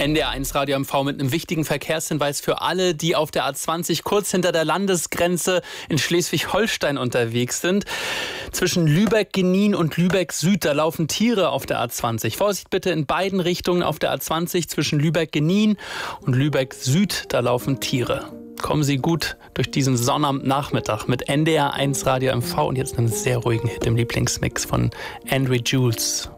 NDR1 Radio MV mit einem wichtigen Verkehrshinweis für alle, die auf der A20 kurz hinter der Landesgrenze in Schleswig-Holstein unterwegs sind. Zwischen Lübeck-Genin und Lübeck-Süd, da laufen Tiere auf der A20. Vorsicht bitte in beiden Richtungen auf der A20 zwischen Lübeck-Genin und Lübeck-Süd, da laufen Tiere. Kommen Sie gut durch diesen Sonnabendnachmittag mit NDR1 Radio MV und jetzt einen sehr ruhigen Hit im Lieblingsmix von Andrew Jules.